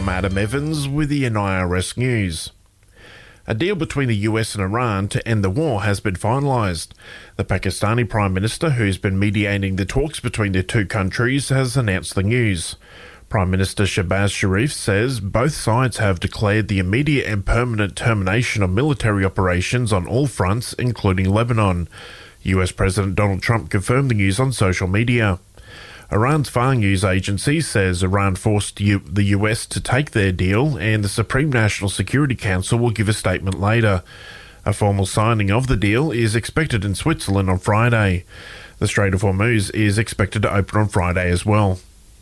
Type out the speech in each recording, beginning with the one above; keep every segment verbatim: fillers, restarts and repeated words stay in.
I'm Adam Evans with the N I R S News. A deal between the U S and Iran to end the war has been finalised. The Pakistani Prime Minister, who's been mediating the talks between the two countries, has announced the news. Prime Minister Shehbaz Sharif says both sides have declared the immediate and permanent termination of military operations on all fronts, including Lebanon. U S President Donald Trump confirmed the news on social media. Iran's Far news agency says Iran forced U- the U S to take their deal, and the Supreme National Security Council will give a statement later. A formal signing of the deal is expected in Switzerland on Friday. The Strait of Hormuz is expected to open on Friday as well.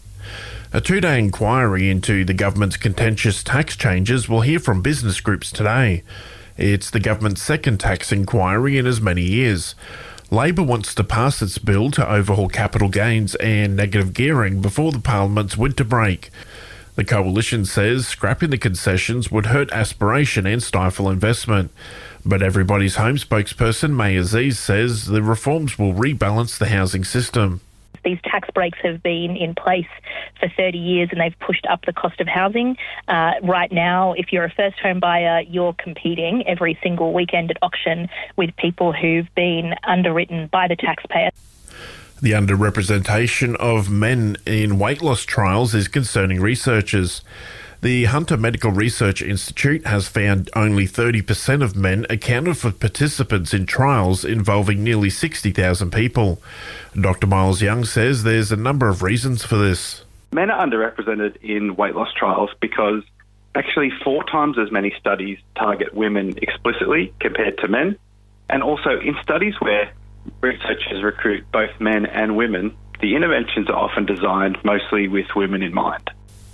A two-day inquiry into the government's contentious tax changes will hear from business groups today. It's the government's second tax inquiry in as many years. Labor wants to pass its bill to overhaul capital gains and negative gearing before the Parliament's winter break. The coalition says scrapping the concessions would hurt aspiration and stifle investment. But Everybody's Home spokesperson May Aziz says the reforms will rebalance the housing system. These tax breaks have been in place for thirty years and they've pushed up the cost of housing. Uh, right now, if you're a first home buyer, you're competing every single weekend at auction with people who've been underwritten by the taxpayer. The underrepresentation of men in weight loss trials is concerning researchers. The Hunter Medical Research Institute has found only thirty percent of men accounted for participants in trials involving nearly sixty thousand people. Doctor Miles Young says there's a number of reasons for this. Men are underrepresented in weight loss trials because actually four times as many studies target women explicitly compared to men. And also in studies where researchers recruit both men and women, the interventions are often designed mostly with women in mind.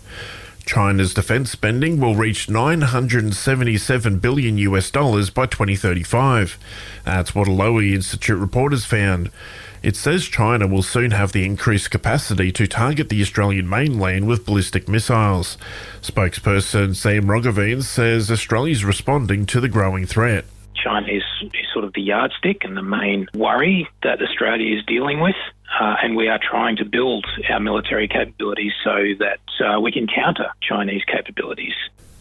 China's defence spending will reach nine hundred seventy-seven billion U S dollars by twenty thirty-five. That's what a Lowy Institute report has found. It says China will soon have the increased capacity to target the Australian mainland with ballistic missiles. Spokesperson Sam Roggeveen says Australia's responding to the growing threat. China is, is sort of the yardstick and the main worry that Australia is dealing with. Uh, and we are trying to build our military capabilities so that uh, we can counter Chinese capabilities.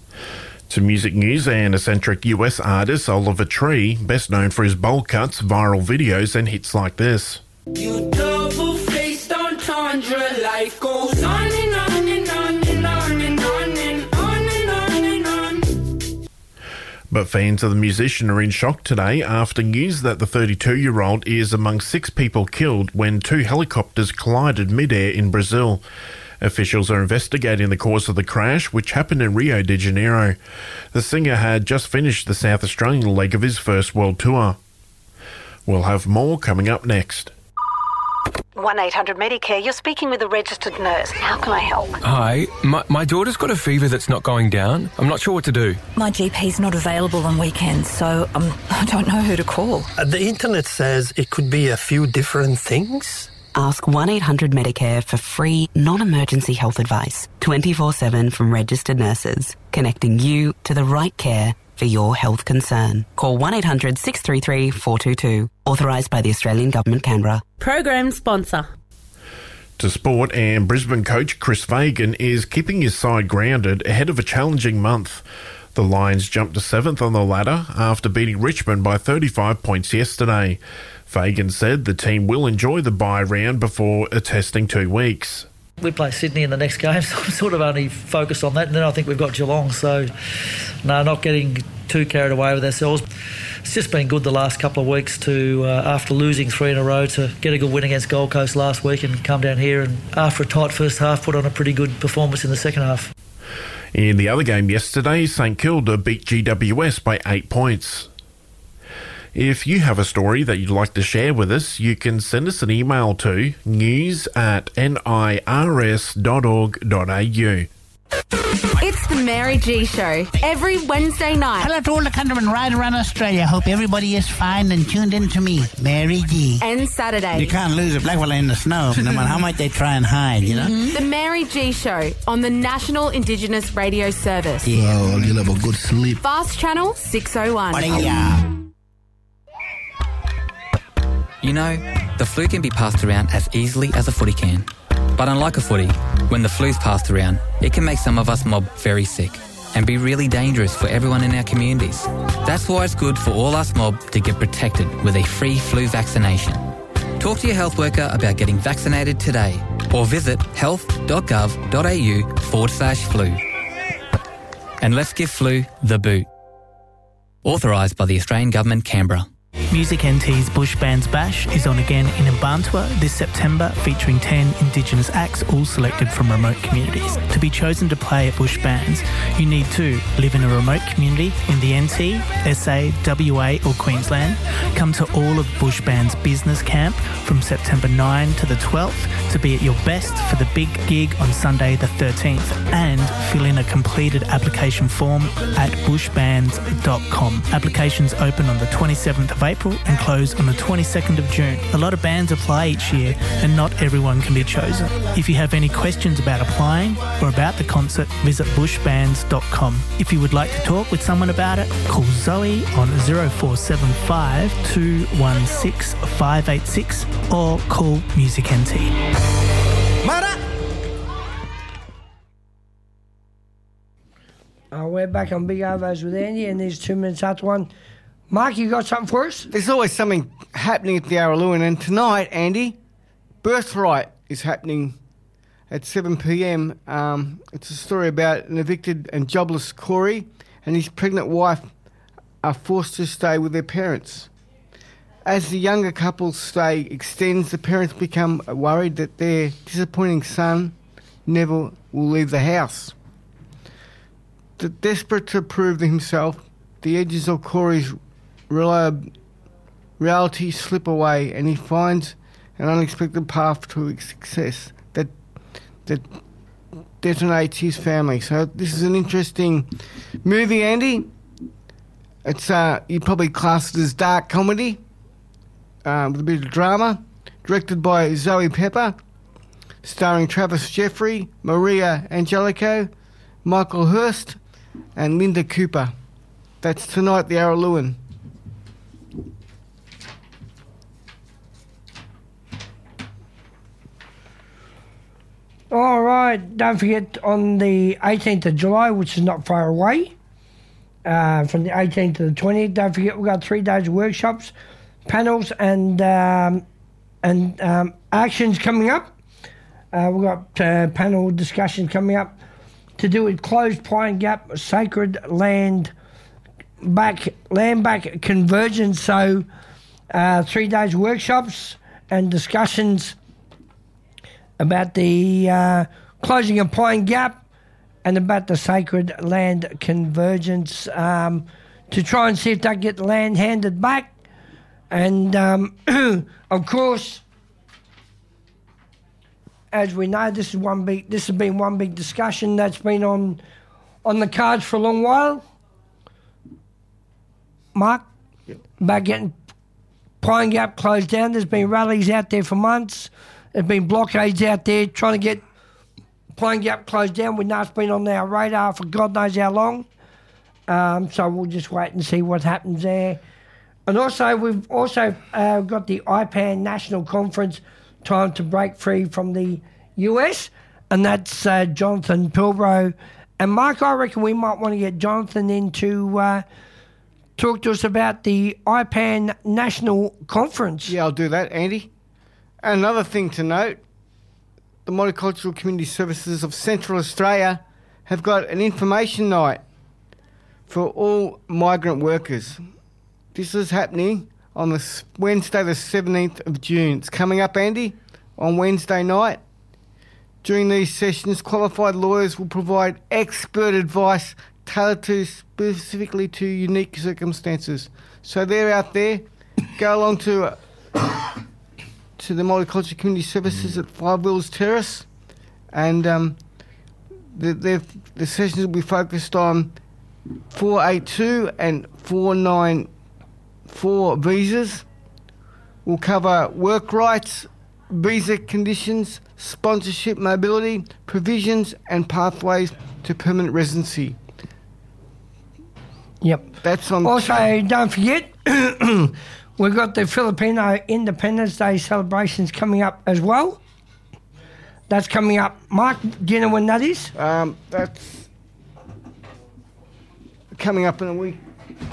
To music news, and eccentric U S artist Oliver Tree, best known for his bowl cuts, viral videos and hits like this. You double-faced entendre, life goes on and on and on and on and on and on and on and on. But fans of the musician are in shock today after news that the thirty-two-year-old is among six people killed when two helicopters collided mid-air in Brazil. Officials are investigating the cause of the crash, which happened in Rio de Janeiro. The singer had just finished the South Australian leg of his first world tour. We'll have more coming up next. one eight hundred Medicare, you're speaking with a registered nurse. How can I help? Hi, my, my daughter's got a fever that's not going down. I'm not sure what to do. My G P's not available on weekends, so um, I don't know who to call. Uh, the internet says it could be a few different things. Ask one eight hundred Medicare for free, non-emergency health advice, twenty-four seven from registered nurses, connecting you to the right care for your health concern. Call one eight hundred six three three four two two. Authorised by the Australian Government, Canberra. Program sponsor. To sport, and Brisbane coach Chris Fagan is keeping his side grounded ahead of a challenging month. The Lions jumped to seventh on the ladder after beating Richmond by thirty-five points yesterday. Fagan said the team will enjoy the bye round before attesting two weeks. We play Sydney in the next game, so I'm sort of only focused on that. And then I think we've got Geelong, so no, not getting too carried away with ourselves. It's just been good the last couple of weeks to, uh, after losing three in a row, to get a good win against Gold Coast last week and come down here and, after a tight first half, put on a pretty good performance in the second half. In the other game yesterday, St Kilda beat G W S by eight points. If you have a story that you'd like to share with us, you can send us an email to news at nirs dot org dot a u. It's the Mary G Show, every Wednesday night. Hello to all the countrymen right around Australia. Hope everybody is fine and tuned in to me, Mary G. And Saturday. You can't lose a black fella in the snow, no matter how much they try and hide, you know? Mm-hmm. The Mary G Show on the National Indigenous Radio Service. Yeah, well, you'll have a good sleep. Fast Channel six oh one. You know, the flu can be passed around as easily as a footy can. But unlike a footy, when the flu's passed around, it can make some of us mob very sick and be really dangerous for everyone in our communities. That's why it's good for all us mob to get protected with a free flu vaccination. Talk to your health worker about getting vaccinated today or visit health.gov.au forward slash flu. And let's give flu the boot. Authorised by the Australian Government, Canberra. Music N T's Bush Bands Bash is on again in Mbantua this September, featuring ten Indigenous acts, all selected from remote communities. To be chosen to play at Bush Bands, you need to live in a remote community in the N T, S A, W A or Queensland, come to all of Bush Bands Business Camp from September ninth to the twelfth to be at your best for the big gig on Sunday the thirteenth, and fill in a completed application form at bush bands dot com. Applications open on the twenty-seventh of April and close on the twenty-second of June. A lot of bands apply each year and not everyone can be chosen. If you have any questions about applying or about the concert, visit bush bands dot com. If you would like to talk with someone about it, call Zoe on zero four seven five two one six five eight six or call Music N T. Uh, we're back on Big Ovos with Andy, and there's two minutes after one. Mark, you got something for us? There's always something happening at the Araluen, and tonight, Andy, Birthright is happening at seven p.m. Um, it's a story about an evicted and jobless Corey and his pregnant wife are forced to stay with their parents. As the younger couple's stay extends, the parents become worried that their disappointing son never will leave the house. The, desperate to prove to himself, the edges of Corey's reliab- reality slip away, and he finds an unexpected path to success that that detonates his family. So this is an interesting movie, Andy. It's uh, you probably class it as dark comedy uh, with a bit of drama. Directed by Zoe Pepper, starring Travis Jeffrey, Maria Angelico, Michael Hurst, and Linda Cooper. That's tonight, the Araluen. All right, don't forget on the eighteenth of July, which is not far away, uh, from the eighteenth to the twentieth, don't forget we've got three days of workshops, panels and um, and um, actions coming up. Uh, we've got uh, panel discussions coming up to do with closed Pine Gap sacred land back land back conversion. So uh, three days workshops and discussions about the uh, closing of Pine Gap and about the sacred land convergence um, to try and see if they get the land handed back. And um, of course, as we know, this is one big. This has been one big discussion that's been on on the cards for a long while. Mark, yep. About getting Pine Gap closed down. There's been rallies out there for months. There's been blockades out there trying to get Pine Gap closed down. We know it's been on our radar for God knows how long. Um, so we'll just wait and see what happens there. And also, we've also uh, got the I PAN National Conference, time to break free from the U S, and that's uh, Jonathan Pilbrow. And Mark, I reckon we might want to get Jonathan in to uh, talk to us about the I PAN National Conference. Yeah, I'll do that, Andy. Another thing to note, the Multicultural Community Services of Central Australia have got an information night for all migrant workers. This is happening on the Wednesday the seventeenth of June. It's coming up, Andy, on Wednesday night. During these sessions, qualified lawyers will provide expert advice tailored to specifically to unique circumstances. So they're out there. Go along to uh, to the Multicultural Community Services at Five Wheels Terrace, and um, the, the sessions will be focused on four eighty-two and four ninety-four visas. We'll cover work rights, visa conditions, sponsorship, mobility, provisions and pathways to permanent residency. Yep. That's on... Also, don't forget, we've got the Filipino Independence Day celebrations coming up as well. That's coming up. Mark, do you know when that is? Um, that's coming up in a week.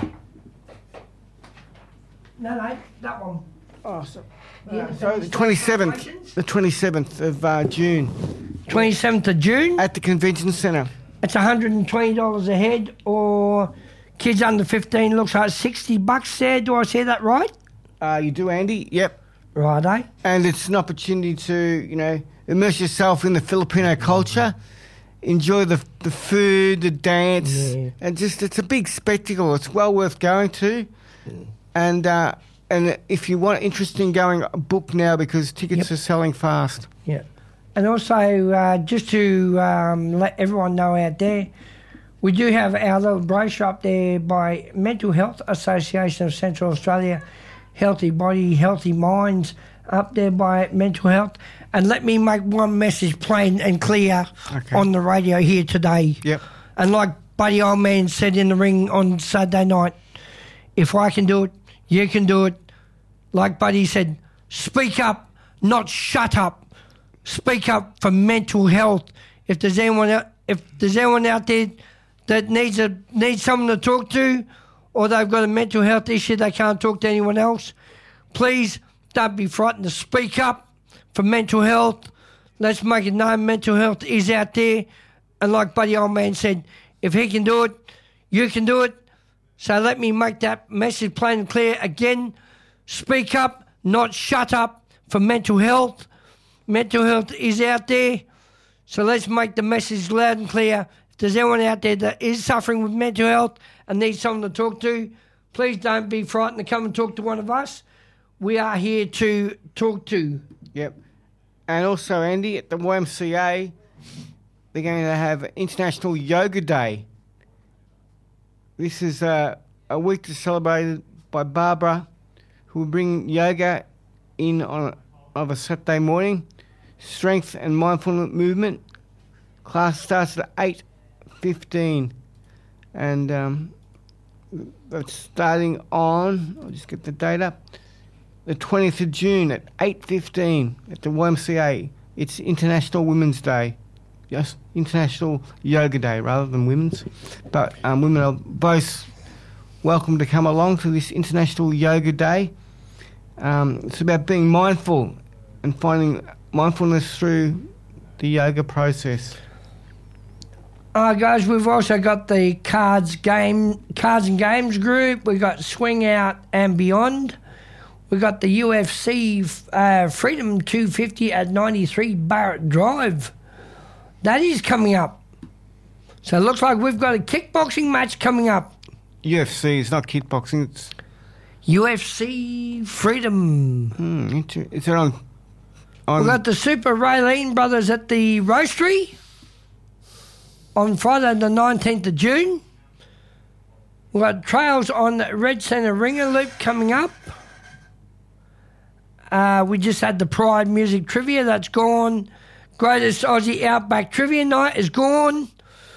No, no, that one. Oh, so, uh, so the twenty-seventh, the twenty-seventh of uh, June. twenty-seventh of June? At the Convention Centre. It's one hundred twenty dollars a head, or kids under fifteen looks like sixty bucks there. Do I say that right? Uh, you do, Andy. Yep. Righto. And it's an opportunity to, you know, immerse yourself in the Filipino culture, enjoy the the food, the dance, yeah. and just it's a big spectacle. It's well worth going to. Yeah. And uh, and if you want interest in going, book now because tickets yep. are selling fast. Yeah. And also, uh, just to um, let everyone know out there, we do have our little brochure up there by Mental Health Association of Central Australia, Healthy Body, Healthy Minds, up there by Mental Health. And let me make one message plain and clear okay. on the radio here today. Yep. And like Buddy Old Man said in the ring on Saturday night, if I can do it, you can do it. Like Buddy said, speak up, not shut up. Speak up for mental health. If there's anyone out, if there's anyone out there that needs a needs someone to talk to, or they've got a mental health issue they can't talk to anyone else, please don't be frightened to speak up for mental health. Let's make it known mental health is out there. And like Buddy Old Man said, if he can do it, you can do it. So let me make that message plain and clear again. Speak up, not shut up for mental health. Mental health is out there. So let's make the message loud and clear. If there's anyone out there that is suffering with mental health and needs someone to talk to, please don't be frightened to come and talk to one of us. We are here to talk to. Yep. And also, Andy, at the Y M C A, they're going to have International Yoga Day. This is a, a week to celebrate by Barbara, who will bring yoga in on of a Saturday morning. Strength and mindfulness movement. Class starts at eight fifteen. And um, that's starting on, I'll just get the date up, the twentieth of June at eight fifteen at the Y M C A. It's International Women's Day. Yes, International Yoga Day rather than Women's. But um, women are both welcome to come along to this International Yoga Day. Um, it's about being mindful and finding mindfulness through the yoga process. Uh, guys, we've also got the cards game, cards and games group. We've got Swing Out and Beyond. We've got the U F C uh, Freedom two fifty at ninety-three Barrett Drive. That is coming up. So it looks like we've got a kickboxing match coming up. U F C, it's not kickboxing, it's... U F C Freedom. Hmm, inter- is it on... on... We've got the Super Raylene Brothers at the Roastery on Friday the nineteenth of June. We've got Trails on the Red Centre Ringer Loop coming up. Uh, we just had the Pride Music Trivia, that's gone. Greatest Aussie Outback Trivia Night is gone.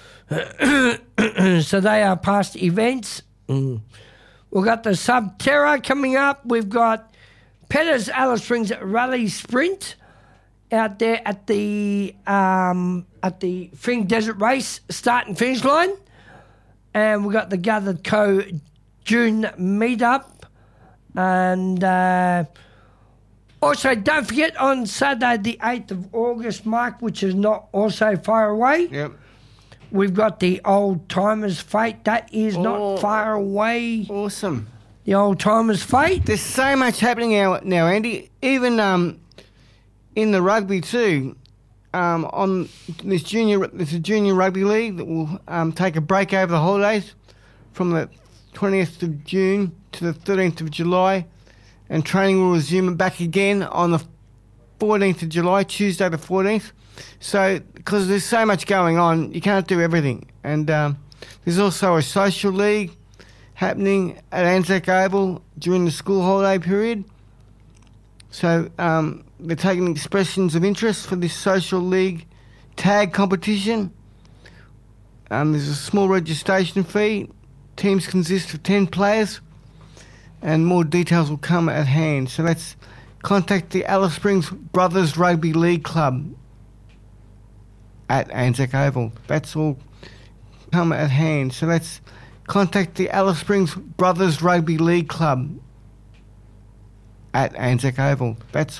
So they are past events. Mm. We've got the Subterra coming up. We've got Peters Alice Springs Rally Sprint out there at the um, at the Fing Desert Race start and finish line. And we've got the Gathered Co June meetup. And uh, also, don't forget on Saturday the eighth of August, Mark, which is not also far away. Yep. We've got the Old Timers Fete. That is oh, not far away. Awesome. The Old Timers Fete. There's so much happening now, now Andy. Even um, in the rugby too. Um, on this junior, there's a junior rugby league that will um, take a break over the holidays from the twentieth of June to the thirteenth of July, and training will resume back again on the fourteenth of July, Tuesday the fourteenth. So, because there's so much going on, you can't do everything. And um, there's also a social league happening at Anzac Oval during the school holiday period. So, um, they're taking expressions of interest for this social league tag competition. Um, there's a small registration fee. Teams consist of ten players, and more details will come at hand. So let's contact the Alice Springs Brothers Rugby League Club at Anzac Oval. That's all come at hand. So let's contact the Alice Springs Brothers Rugby League Club at Anzac Oval. That's